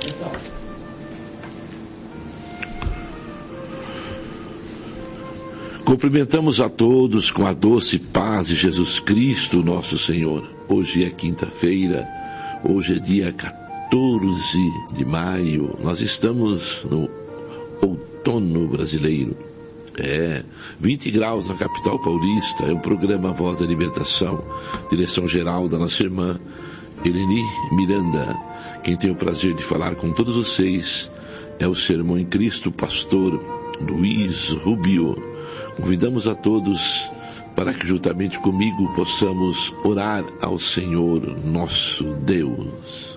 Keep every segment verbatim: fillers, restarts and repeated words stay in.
Cumprimentamos a todos com a doce paz de Jesus Cristo, nosso Senhor. Hoje é quinta-feira, hoje é dia quatorze de maio, nós estamos no outono brasileiro. É, vinte graus na capital paulista, é o programa Voz da Libertação, direção-geral da nossa irmã Eleni Miranda. Quem tem o prazer de falar com todos vocês é o Sermão em Cristo, pastor Luiz Rubio. Convidamos a todos para que juntamente comigo possamos orar ao Senhor nosso Deus.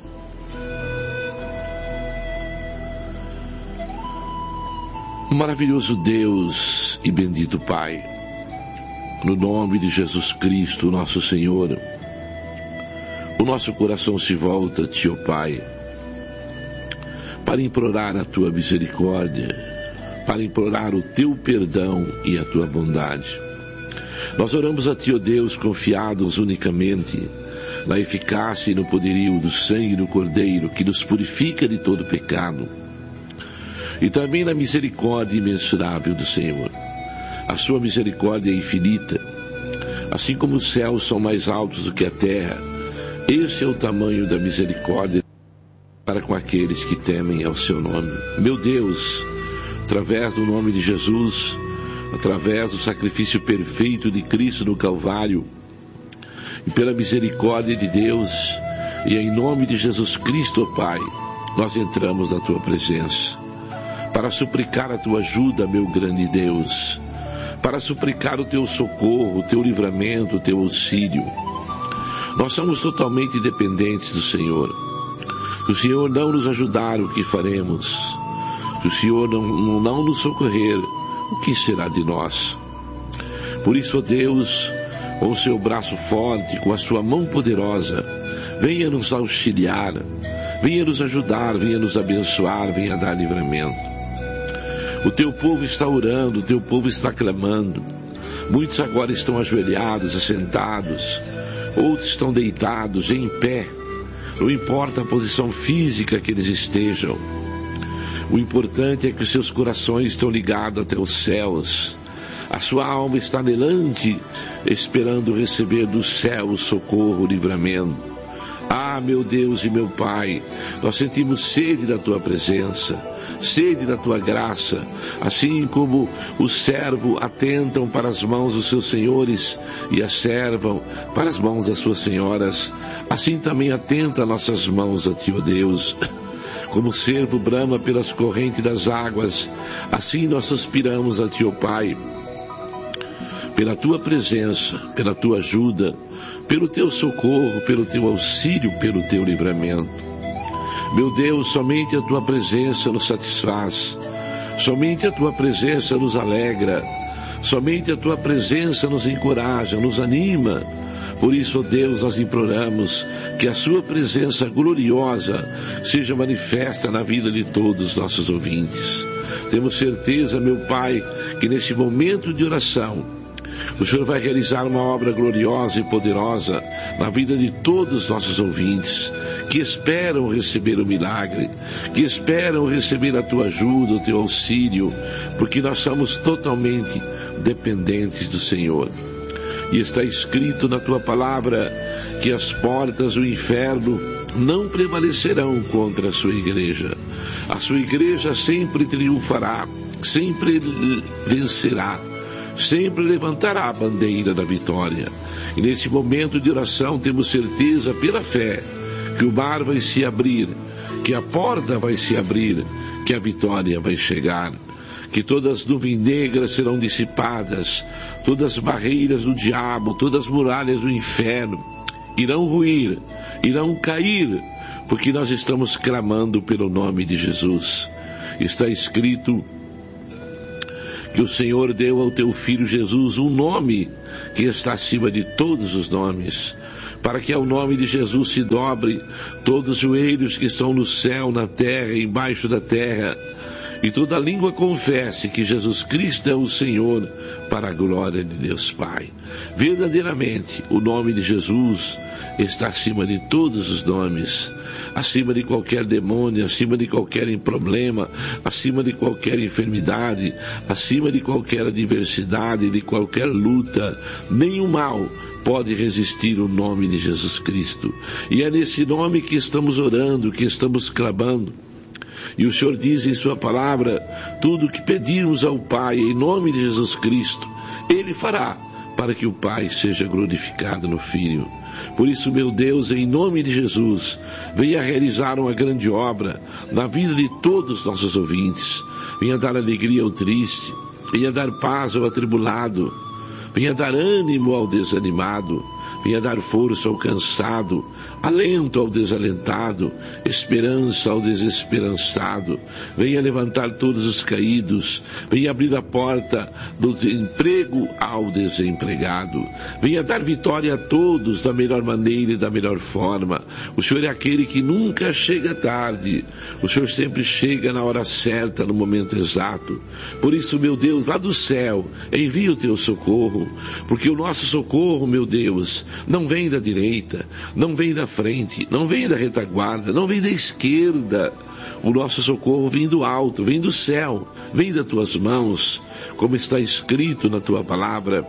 Maravilhoso Deus e bendito Pai, no nome de Jesus Cristo, nosso Senhor, o nosso coração se volta a Ti, ó Pai, para implorar a Tua misericórdia, para implorar o Teu perdão e a Tua bondade. Nós oramos a Ti, ó Deus, confiados unicamente na eficácia e no poderio do sangue do Cordeiro, que nos purifica de todo pecado, e também na misericórdia imensurável do Senhor. A Sua misericórdia é infinita, assim como os céus são mais altos do que a terra. Esse é o tamanho da misericórdia para com aqueles que temem ao Seu nome. Meu Deus, através do nome de Jesus, através do sacrifício perfeito de Cristo no Calvário, e pela misericórdia de Deus, e em nome de Jesus Cristo, ó Pai, nós entramos na Tua presença, para suplicar a Tua ajuda, meu grande Deus, para suplicar o Teu socorro, o Teu livramento, o Teu auxílio. Nós somos totalmente dependentes do Senhor. Se o Senhor não nos ajudar, o que faremos? Se o Senhor não, não, não nos socorrer, o que será de nós? Por isso, ó Deus, com o Seu braço forte, com a Sua mão poderosa, venha nos auxiliar, venha nos ajudar, venha nos abençoar, venha dar livramento. O Teu povo está orando, o Teu povo está clamando. Muitos agora estão ajoelhados, assentados, outros estão deitados, em pé. Não importa a posição física que eles estejam. O importante é que os seus corações estão ligados até os céus. A sua alma está anelante, esperando receber do céu o socorro, o livramento. Ah, meu Deus e meu Pai, nós sentimos sede da Tua presença, sede da Tua graça, assim como os servos atentam para as mãos dos seus senhores e as servam para as mãos das suas senhoras, assim também atenta nossas mãos a Ti, ó Deus. Como o servo brama pelas correntes das águas, assim nós suspiramos a Ti, ó Pai, pela Tua presença, pela Tua ajuda, pelo Teu socorro, pelo Teu auxílio, pelo Teu livramento. Meu Deus, somente a Tua presença nos satisfaz, somente a Tua presença nos alegra, somente a Tua presença nos encoraja, nos anima. Por isso, ó Deus, nós imploramos que a Sua presença gloriosa seja manifesta na vida de todos os nossos ouvintes. Temos certeza, meu Pai, que nesse momento de oração, o Senhor vai realizar uma obra gloriosa e poderosa na vida de todos os nossos ouvintes, que esperam receber o milagre, que esperam receber a Tua ajuda, o Teu auxílio, porque nós somos totalmente dependentes do Senhor. E está escrito na Tua palavra que as portas do inferno não prevalecerão contra a Sua igreja. A Sua igreja sempre triunfará, sempre vencerá, sempre levantará a bandeira da vitória. E nesse momento de oração temos certeza pela fé que o mar vai se abrir, que a porta vai se abrir, que a vitória vai chegar, que todas as nuvens negras serão dissipadas, todas as barreiras do diabo, todas as muralhas do inferno irão ruir, irão cair, porque nós estamos clamando pelo nome de Jesus. Está escrito que o Senhor deu ao Teu Filho Jesus um nome que está acima de todos os nomes, para que ao nome de Jesus se dobre todos os joelhos que estão no céu, na terra e embaixo da terra, e toda língua confesse que Jesus Cristo é o Senhor, para a glória de Deus Pai. Verdadeiramente, o nome de Jesus está acima de todos os nomes, acima de qualquer demônio, acima de qualquer problema, acima de qualquer enfermidade, acima de qualquer adversidade, de qualquer luta. Nenhum mal pode resistir o nome de Jesus Cristo. E é nesse nome que estamos orando, que estamos clamando. E o Senhor diz em sua palavra: tudo que pedirmos ao Pai em nome de Jesus Cristo, Ele fará, para que o Pai seja glorificado no Filho. Por isso, meu Deus, em nome de Jesus, venha realizar uma grande obra na vida de todos os nossos ouvintes. Venha dar alegria ao triste, venha dar paz ao atribulado, venha dar ânimo ao desanimado, venha dar força ao cansado, alento ao desalentado, esperança ao desesperançado. Venha levantar todos os caídos, venha abrir a porta do emprego ao desempregado, venha dar vitória a todos da melhor maneira e da melhor forma. O Senhor é aquele que nunca chega tarde, o Senhor sempre chega na hora certa, no momento exato. Por isso, meu Deus, lá do céu, envia o teu socorro, porque o nosso socorro, meu Deus, não vem da direita, não vem da frente, não vem da retaguarda, não vem da esquerda. O nosso socorro vem do alto, vem do céu, vem das tuas mãos, como está escrito na tua palavra.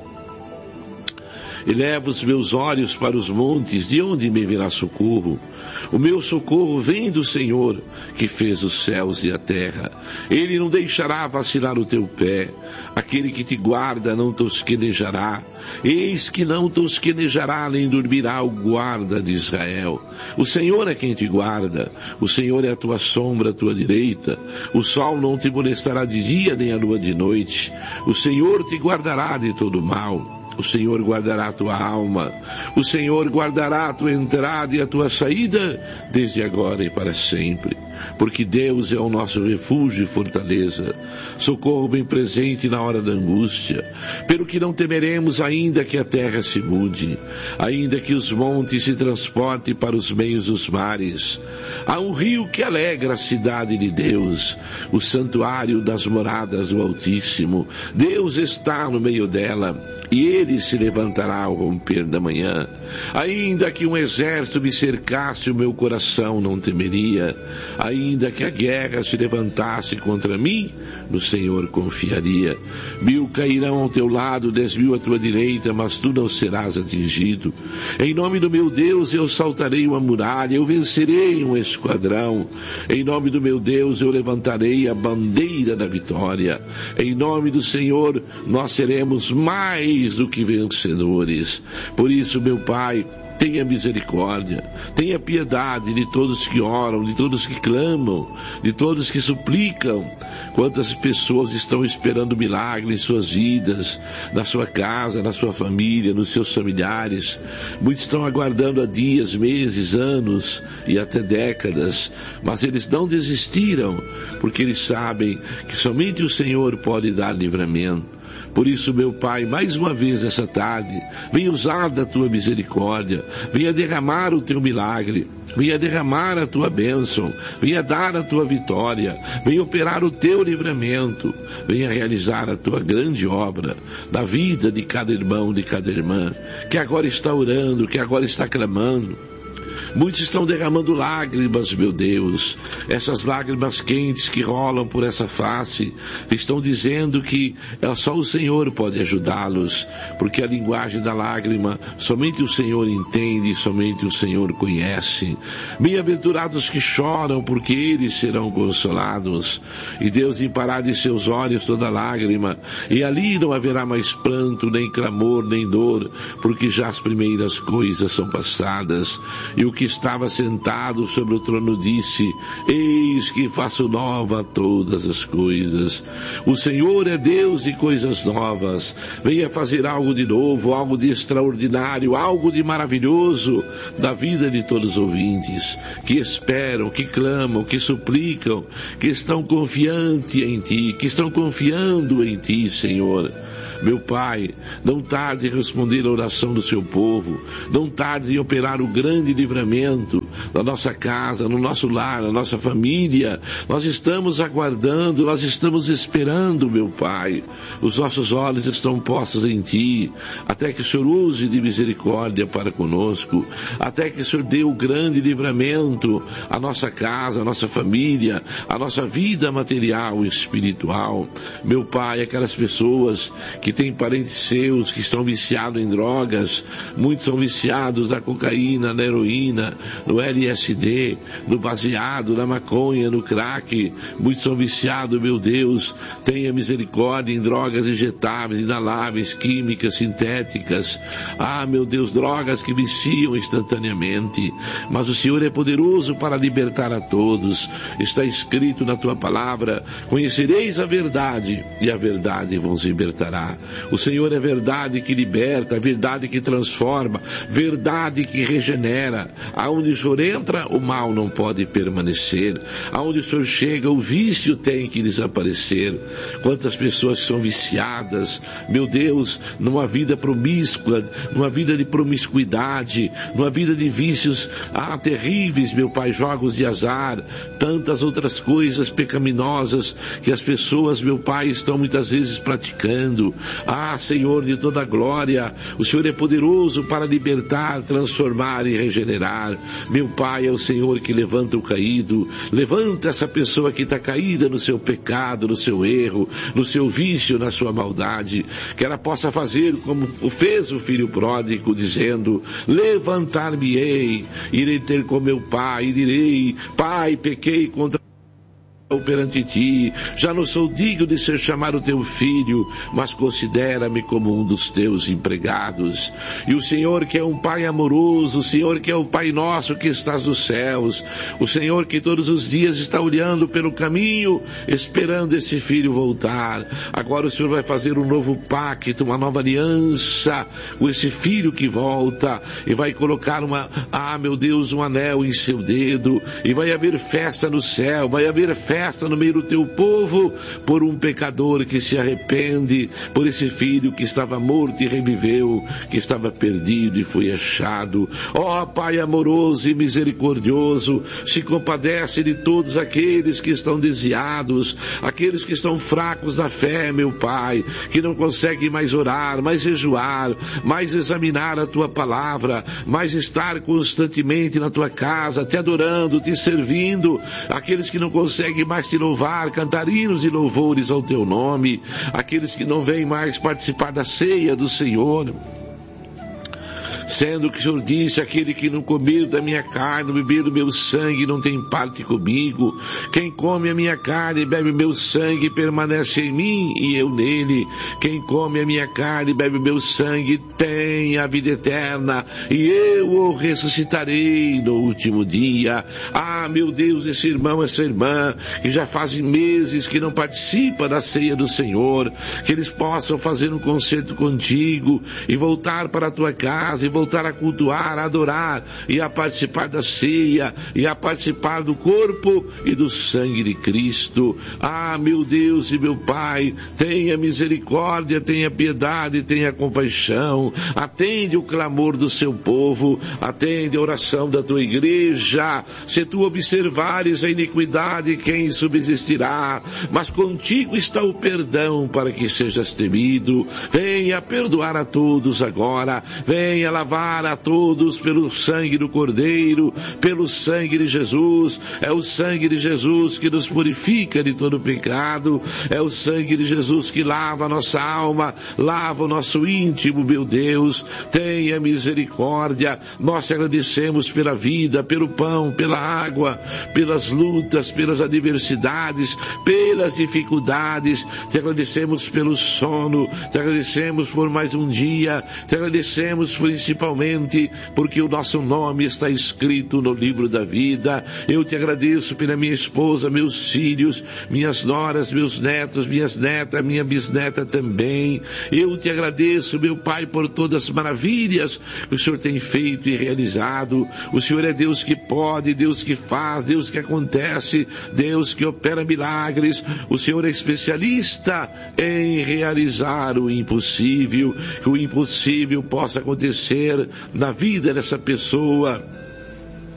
Eleva os meus olhos para os montes, de onde me virá socorro? O meu socorro vem do Senhor, que fez os céus e a terra. Ele não deixará vacilar o teu pé. Aquele que te guarda não tosquenejará. Eis que não tosquenejará, nem dormirá o guarda de Israel. O Senhor é quem te guarda. O Senhor é a tua sombra, a tua direita. O sol não te molestará de dia, nem a lua de noite. O Senhor te guardará de todo mal. O Senhor guardará a tua alma. O Senhor guardará a tua entrada e a tua saída, desde agora e para sempre. Porque Deus é o nosso refúgio e fortaleza, socorro bem presente na hora da angústia. Pelo que não temeremos, ainda que a terra se mude, ainda que os montes se transportem para os meios dos mares. Há um rio que alegra a cidade de Deus, o santuário das moradas do Altíssimo. Deus está no meio dela, e ele se levantará ao romper da manhã. Ainda que um exército me cercasse, o meu coração não temeria. Ainda que a guerra se levantasse contra mim, no Senhor confiaria. Mil cairão ao teu lado, dez mil à tua direita, mas tu não serás atingido. Em nome do meu Deus eu saltarei uma muralha, eu vencerei um esquadrão. Em nome do meu Deus eu levantarei a bandeira da vitória. Em nome do Senhor nós seremos mais do que vencedores. Por isso, meu Pai, tenha misericórdia, tenha piedade de todos que oram, de todos que clamam, de todos que suplicam. Quantas pessoas estão esperando milagre em suas vidas, na sua casa, na sua família, nos seus familiares. Muitos estão aguardando há dias, meses, anos e até décadas, mas eles não desistiram, porque eles sabem que somente o Senhor pode dar livramento. Por isso, meu Pai, mais uma vez essa tarde, venha usar da tua misericórdia, venha derramar o teu milagre, venha derramar a tua bênção, venha dar a tua vitória, venha operar o teu livramento, venha realizar a tua grande obra na vida de cada irmão, de cada irmã, que agora está orando, que agora está clamando. Muitos estão derramando lágrimas, meu Deus, essas lágrimas quentes que rolam por essa face, estão dizendo que só o Senhor pode ajudá-los, porque a linguagem da lágrima somente o Senhor entende, somente o Senhor conhece. Bem-aventurados que choram, porque eles serão consolados. E Deus limpará de seus olhos toda lágrima, e ali não haverá mais pranto, nem clamor, nem dor, porque já as primeiras coisas são passadas. E o que estava sentado sobre o trono disse: eis que faço nova todas as coisas. O Senhor é Deus de coisas novas. Venha fazer algo de novo, algo de extraordinário, algo de maravilhoso da vida de todos os ouvintes que esperam, que clamam, que suplicam, que estão confiantes em Ti, que estão confiando em Ti, Senhor. Meu Pai, não tarde em responder a oração do seu povo, não tarde em operar o grande livramento, na nossa casa, no nosso lar, na nossa família. Nós estamos aguardando, nós estamos esperando, meu Pai. Os nossos olhos estão postos em Ti, até que o Senhor use de misericórdia para conosco, até que o Senhor dê o grande livramento à nossa casa, à nossa família, à nossa vida material e espiritual. Meu Pai, aquelas pessoas que têm parentes seus que estão viciados em drogas, muitos são viciados na cocaína, na heroína, no L S D, no baseado, na maconha, no crack, muitos são viciados, meu Deus, tenha misericórdia em drogas injetáveis, inaláveis, químicas, sintéticas, ah, meu Deus, drogas que viciam instantaneamente, mas o Senhor é poderoso para libertar a todos. Está escrito na Tua palavra: conhecereis a verdade e a verdade vos libertará. O Senhor é verdade que liberta, verdade que transforma, verdade que regenera. Aonde o Senhor entra, o mal não pode permanecer. Aonde o Senhor chega, o vício tem que desaparecer. Quantas pessoas que são viciadas, meu Deus, numa vida promíscua, numa vida de promiscuidade, numa vida de vícios ah, terríveis, meu Pai, jogos de azar, tantas outras coisas pecaminosas que as pessoas, meu Pai, estão muitas vezes praticando. Ah, Senhor de toda a glória, o Senhor é poderoso para libertar, transformar e regenerar. Meu Pai, é o Senhor que levanta o caído. Levanta essa pessoa que está caída no seu pecado, no seu erro, no seu vício, na sua maldade, que ela possa fazer como fez o filho pródigo, dizendo: levantar-me-ei, irei ter com meu pai e direi: Pai, pequei contra perante Ti, já não sou digno de ser chamado Teu filho, mas considera-me como um dos Teus empregados. E o Senhor que é um Pai amoroso, o Senhor que é o Pai nosso que estás nos céus, o Senhor que todos os dias está olhando pelo caminho, esperando esse filho voltar. Agora o Senhor vai fazer um novo pacto, uma nova aliança com esse filho que volta, e vai colocar uma, ah meu Deus, um anel em seu dedo, e vai haver festa no céu, vai haver festa no meio do teu povo, por um pecador que se arrepende, por esse filho que estava morto e reviveu, que estava perdido e foi achado. Ó oh, Pai amoroso e misericordioso, se compadece de todos aqueles que estão desviados, aqueles que estão fracos na fé, meu Pai, que não conseguem mais orar, mais jejuar, mais examinar a Tua palavra, mais estar constantemente na Tua casa, Te adorando, Te servindo, aqueles que não conseguem mais Te louvar, cantar hinos e louvores ao Teu nome, aqueles que não vêm mais participar da ceia do Senhor, sendo que o Senhor disse: aquele que não comer da minha carne, beber do meu sangue, não tem parte comigo. Quem come a minha carne e bebe o meu sangue, permanece em mim e eu nele. Quem come a minha carne e bebe o meu sangue, tem a vida eterna, e eu o ressuscitarei no último dia. Ah, meu Deus, esse irmão, essa irmã, que já fazem meses que não participa da ceia do Senhor, que eles possam fazer um concerto contigo, e voltar para a tua casa, e voltar a cultuar, a adorar, e a participar da ceia, e a participar do corpo e do sangue de Cristo. Ah, meu Deus e meu Pai, tenha misericórdia, tenha piedade, tenha compaixão, atende o clamor do seu povo, atende a oração da tua igreja. Se tu observares a iniquidade, quem subsistirá? Mas contigo está o perdão para que sejas temido. Venha perdoar a todos agora, venha lavar a todos pelo sangue do Cordeiro, pelo sangue de Jesus. É o sangue de Jesus que nos purifica de todo pecado, é o sangue de Jesus que lava a nossa alma, lava o nosso íntimo, meu Deus. Tenha misericórdia. Nós te agradecemos pela vida, pelo pão, pela água, pelas lutas, pelas adversidades, pelas dificuldades. Te agradecemos pelo sono, te agradecemos por mais um dia, te agradecemos principalmente porque o nosso nome está escrito no livro da vida. Eu te agradeço pela minha esposa, meus filhos, minhas noras, meus netos, minhas netas, minha bisneta também. Eu te agradeço, meu Pai, por todas as maravilhas que o Senhor tem feito e realizado. O Senhor é Deus que pode, Deus que faz, Deus que acontece, Deus que opera milagres. O Senhor é especialista em realizar o impossível, que o impossível possa acontecer na vida dessa pessoa.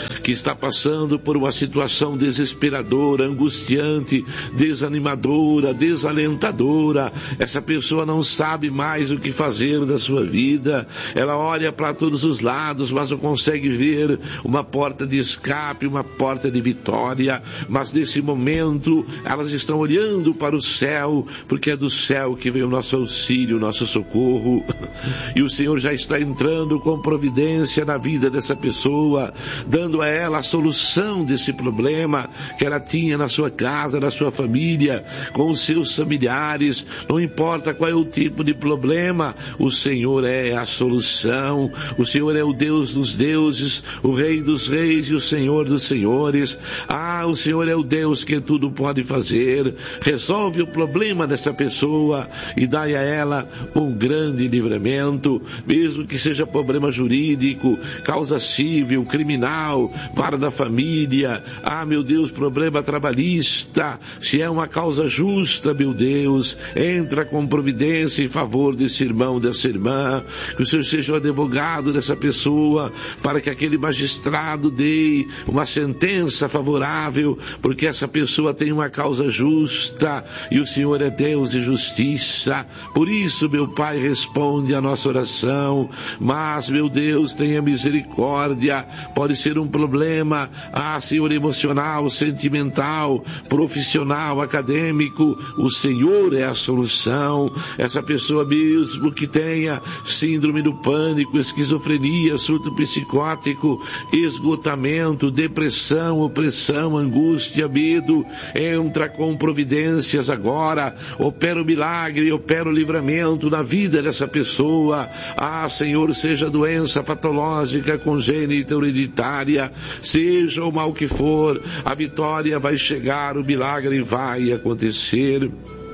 que está passando por uma situação desesperadora, angustiante, desanimadora, desalentadora. Essa pessoa não sabe mais o que fazer da sua vida. Ela olha para todos os lados, mas não consegue ver uma porta de escape, uma porta de vitória. Mas nesse momento elas estão olhando para o céu, porque é do céu que vem o nosso auxílio, o nosso socorro. E o Senhor já está entrando com providência na vida dessa pessoa, dando a ela a solução desse problema que ela tinha na sua casa, na sua família, com os seus familiares. Não importa qual é o tipo de problema, o Senhor é a solução. O Senhor é o Deus dos deuses, o Rei dos reis e o Senhor dos senhores. Ah, o Senhor é o Deus que tudo pode fazer. Resolve o problema dessa pessoa e dai a ela um grande livramento, mesmo que seja problema jurídico, causa civil, criminal, vara da família. Ah, meu Deus, problema trabalhista. Se é uma causa justa, meu Deus, entra com providência em favor desse irmão, dessa irmã. Que o Senhor seja o advogado dessa pessoa, para que aquele magistrado dê uma sentença favorável, porque essa pessoa tem uma causa justa e o Senhor é Deus de justiça. Por isso, meu Pai, responde a nossa oração. Mas, meu Deus, tenha misericórdia. Pode ser um problema, ah, Senhor, emocional, sentimental, profissional, acadêmico. O Senhor é a solução. Essa pessoa, mesmo que tenha síndrome do pânico, esquizofrenia, surto psicótico, esgotamento, depressão, opressão, angústia, medo, entra com providências agora. Opera o milagre, opera o livramento na vida dessa pessoa. Ah, Senhor, seja doença patológica, congênita, hereditária, seja o mal que for, a vitória vai chegar, o milagre vai acontecer.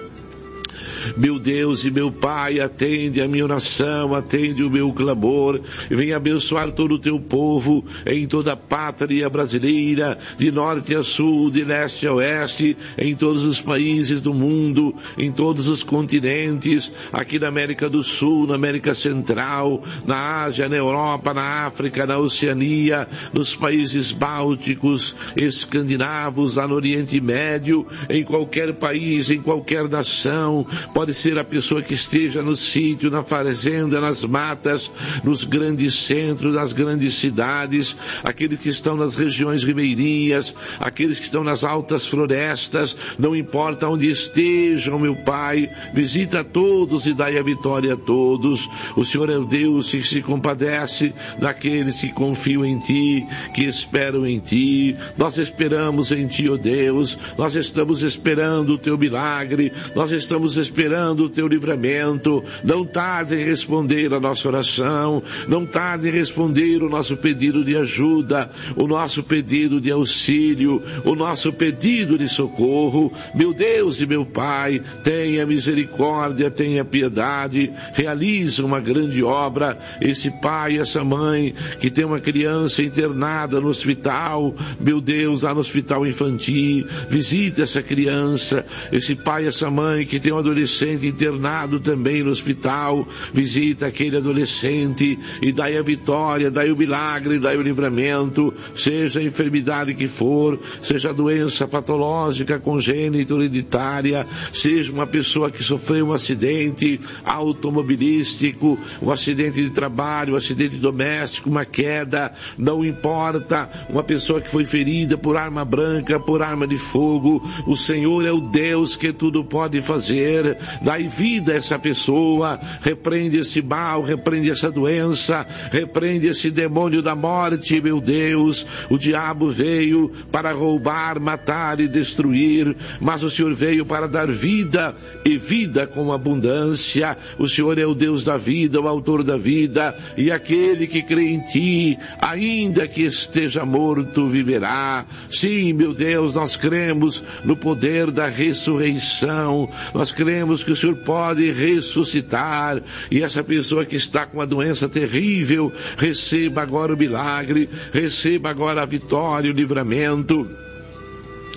Meu Deus e meu Pai, atende a minha oração, atende o meu clamor, e venha abençoar todo o teu povo em toda a pátria brasileira, de norte a sul, de leste a oeste, em todos os países do mundo, em todos os continentes, aqui na América do Sul, na América Central, na Ásia, na Europa, na África, na Oceania, nos países bálticos, escandinavos, lá no Oriente Médio, em qualquer país, em qualquer nação. Pode ser a pessoa que esteja no sítio, na fazenda, nas matas, nos grandes centros, nas grandes cidades, aqueles que estão nas regiões ribeirinhas, aqueles que estão nas altas florestas, não importa onde estejam, meu Pai, visita a todos e dai a vitória a todos. O Senhor é o Deus que se compadece daqueles que confiam em Ti, que esperam em Ti. Nós esperamos em Ti, ó Deus, nós estamos esperando o Teu milagre, nós estamos esperando o Teu livramento. Não tarde em responder a nossa oração, não tarde em responder o nosso pedido de ajuda, o nosso pedido de auxílio, o nosso pedido de socorro. Meu Deus e meu Pai, tenha misericórdia, tenha piedade, realiza uma grande obra. Esse pai, essa mãe que tem uma criança internada no hospital, meu Deus, lá no hospital infantil, visita essa criança. Esse pai, essa mãe que tem um adolescente internado também no hospital, visita aquele adolescente e dai a vitória, dai o milagre, dai o livramento, seja a enfermidade que for, seja a doença patológica, congênita, hereditária, seja uma pessoa que sofreu um acidente automobilístico, um acidente de trabalho, um acidente doméstico, uma queda, não importa, uma pessoa que foi ferida por arma branca, por arma de fogo, o Senhor é o Deus que tudo pode fazer. Dai vida a essa pessoa, repreende esse mal, repreende essa doença, repreende esse demônio da morte, meu Deus. O diabo veio para roubar, matar e destruir, mas o Senhor veio para dar vida e vida com abundância. O Senhor é o Deus da vida, o autor da vida, e aquele que crê em Ti, ainda que esteja morto, viverá. Sim, meu Deus, nós cremos no poder da ressurreição, nós cremos que o Senhor pode ressuscitar, e essa pessoa que está com uma doença terrível, receba agora o milagre, receba agora a vitória, o livramento.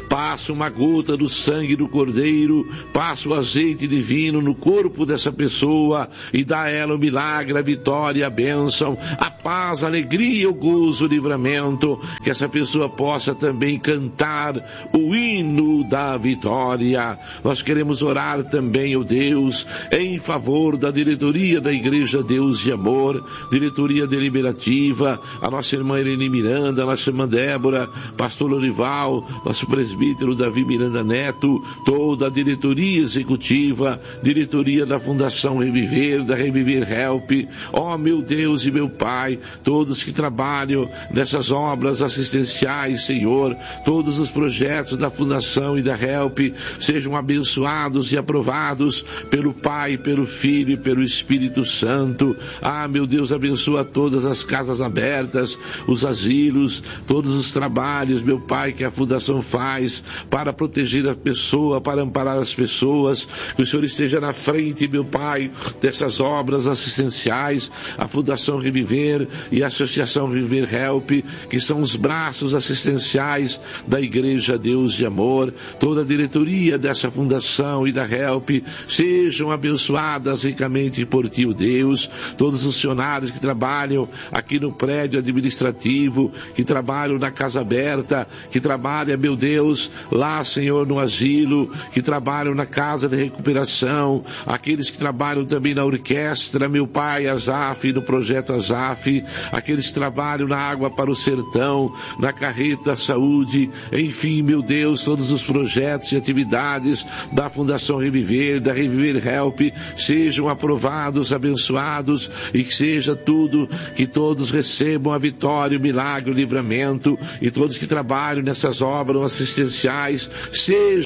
passa uma gota do sangue do Cordeiro, passa o azeite divino no corpo dessa pessoa e dá a ela o milagre, a vitória, a bênção, a paz, a alegria, o gozo, o livramento, que essa pessoa possa também cantar o hino da vitória. Nós queremos orar também, ó Deus, em favor da diretoria da Igreja Deus de Amor, diretoria deliberativa, a nossa irmã Irene Miranda, a nossa irmã Débora, pastor Lorival, nosso presbítero Davi Miranda Neto, toda a diretoria executiva, diretoria da Fundação Reviver, da Reviver Help, ó meu Deus e meu Pai, todos que trabalham nessas obras assistenciais, Senhor, todos os projetos da Fundação e da Help, sejam abençoados e aprovados pelo Pai, pelo Filho e pelo Espírito Santo. Ah, meu Deus, abençoa todas as casas abertas, os asilos, todos os trabalhos, meu Pai, que a Fundação faz para proteger a pessoa, para amparar as pessoas, que o Senhor esteja na frente, meu Pai, dessas obras assistenciais, a Fundação Reviver e a Associação Reviver Help, que são os braços assistenciais da Igreja Deus de Amor, toda a diretoria dessa Fundação e da Help, sejam abençoadas ricamente por Ti, o Deus, todos os funcionários que trabalham aqui no prédio administrativo, que trabalham na Casa Aberta, que trabalham, meu Deus, lá, Senhor, no asilo, que trabalham na Casa de Recuperação, aqueles que trabalham também na orquestra, meu Pai, Azaf, no projeto Azaf, aqueles que trabalham na Água para o Sertão, na Carreta Saúde, enfim, meu Deus, todos os projetos e atividades da Fundação Reviver, da Reviver Help, sejam aprovados, abençoados, e que seja tudo, que todos recebam a vitória, o milagre, o livramento, e todos que trabalham nessas obras assistenciais, sejam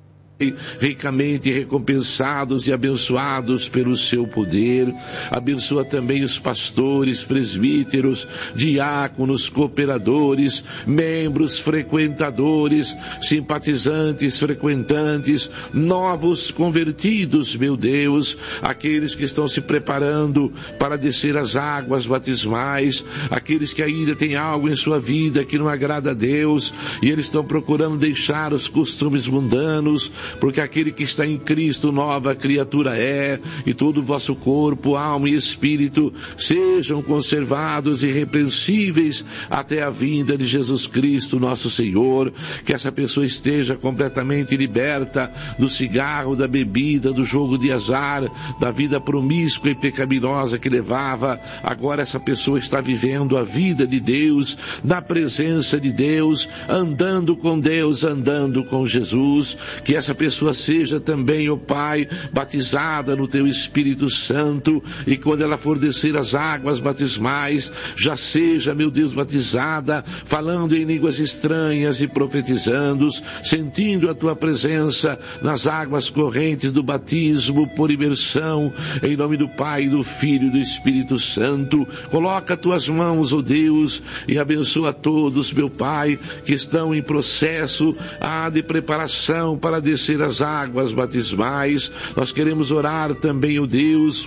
ricamente recompensados e abençoados pelo seu poder. Abençoa também os pastores, presbíteros, diáconos, cooperadores, membros, frequentadores, simpatizantes, frequentantes, novos convertidos, meu Deus, aqueles que estão se preparando para descer as águas batismais, aqueles que ainda têm algo em sua vida que não agrada a Deus e eles estão procurando deixar os costumes mundanos, porque aquele que está em Cristo, nova criatura é, e todo o vosso corpo, alma e espírito sejam conservados irrepreensíveis até a vinda de Jesus Cristo, nosso Senhor. Que essa pessoa esteja completamente liberta do cigarro, da bebida, do jogo de azar, da vida promíscua e pecaminosa que levava. Agora essa pessoa está vivendo a vida de Deus, na presença de Deus, andando com Deus, andando com Jesus. Que essa pessoa seja também, ó Pai, batizada no Teu Espírito Santo, e quando ela for descer as águas batismais, já seja, meu Deus, batizada, falando em línguas estranhas e profetizando, sentindo a Tua presença nas águas correntes do batismo por imersão, em nome do Pai, do Filho e do Espírito Santo. Coloca Tuas mãos, ó Deus, e abençoa todos, meu Pai, que estão em processo ah, de preparação para descer as águas batismais. Nós queremos orar também, ó Deus,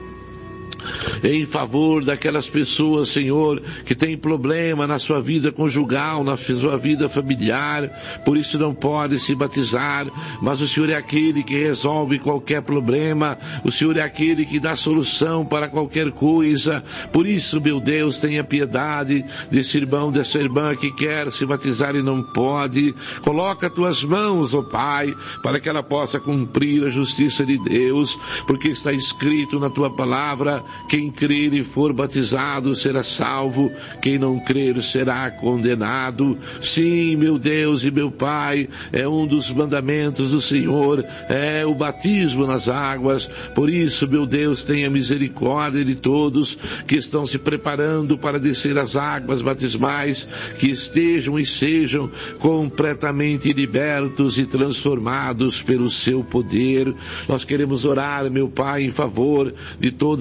em favor daquelas pessoas, Senhor, que têm problema na sua vida conjugal, na sua vida familiar, por isso não podem se batizar, mas o Senhor é aquele que resolve qualquer problema, o Senhor é aquele que dá solução para qualquer coisa. Por isso, meu Deus, tenha piedade desse irmão, dessa irmã que quer se batizar e não pode. Coloca Tuas mãos, ó Pai, para que ela possa cumprir a justiça de Deus, porque está escrito na Tua palavra: quem crer e for batizado será salvo, quem não crer será condenado. Sim, meu Deus e meu Pai, é um dos mandamentos do Senhor, é o batismo nas águas. Por isso, meu Deus, tenha misericórdia de todos que estão se preparando para descer as águas batismais, que estejam e sejam completamente libertos e transformados pelo Seu poder. Nós queremos orar, meu Pai, em favor de toda a cesta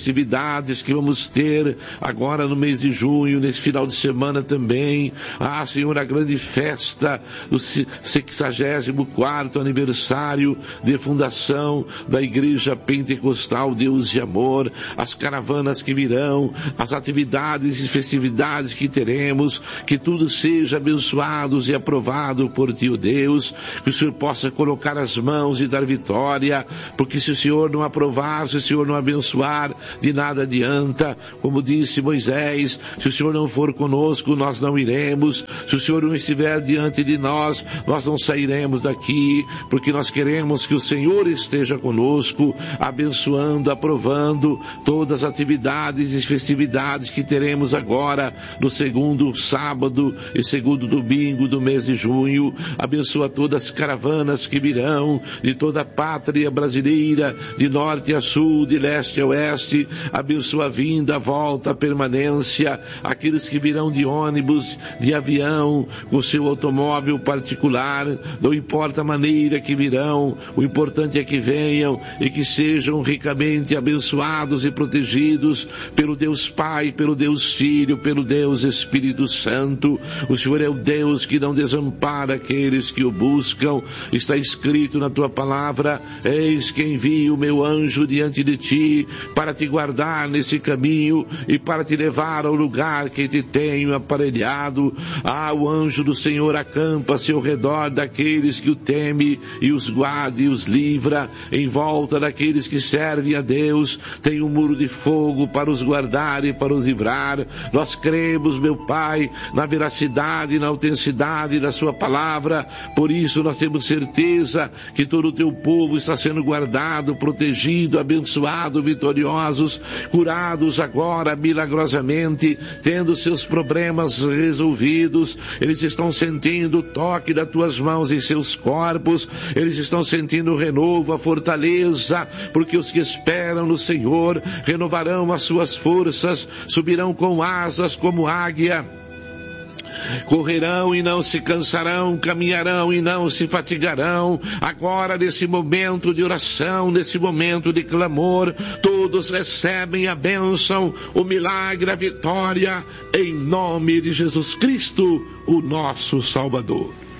festividades que vamos ter agora no mês de junho, nesse final de semana também. Ah, Senhor, a grande festa do sexagésimo quarto aniversário de fundação da Igreja Pentecostal Deus e Amor, as caravanas que virão, as atividades e festividades que teremos, que tudo seja abençoado e aprovado por Ti, ó Deus, que o Senhor possa colocar as mãos e dar vitória, porque se o Senhor não aprovar, se o Senhor não abençoar, de nada adianta. Como disse Moisés, se o Senhor não for conosco, nós não iremos. Se o Senhor não estiver diante de nós, nós não sairemos daqui, porque nós queremos que o Senhor esteja conosco, abençoando, aprovando todas as atividades e festividades que teremos agora no segundo sábado e segundo domingo do mês de junho. Abençoa todas as caravanas que virão de toda a pátria brasileira, de norte a sul, de leste a oeste. Abençoa a vinda, a volta, a permanência, aqueles que virão de ônibus, de avião, com seu automóvel particular. Não importa a maneira que virão, o importante é que venham e que sejam ricamente abençoados e protegidos pelo Deus Pai, pelo Deus Filho, pelo Deus Espírito Santo. O Senhor é o Deus que não desampara aqueles que o buscam. Está escrito na Tua palavra: eis que envio o meu anjo diante de ti para te guardar nesse caminho e para te levar ao lugar que te tenho aparelhado. Ah, o anjo do Senhor acampa-se ao redor daqueles que o temem e os guarda e os livra. Em volta daqueles que servem a Deus tem um muro de fogo para os guardar e para os livrar. Nós cremos, meu Pai, na veracidade e na autenticidade da Sua palavra. Por isso nós temos certeza que todo o Teu povo está sendo guardado, protegido, abençoado, vitoriosos, curados agora milagrosamente, tendo seus problemas resolvidos. Eles estão sentindo o toque das Tuas mãos em seus corpos, eles estão sentindo o renovo, a fortaleza, porque os que esperam no Senhor renovarão as suas forças, subirão com asas como águia, correrão e não se cansarão, caminharão e não se fatigarão. Agora, nesse momento de oração, nesse momento de clamor, todos recebem a bênção, o milagre, a vitória, em nome de Jesus Cristo, o nosso Salvador.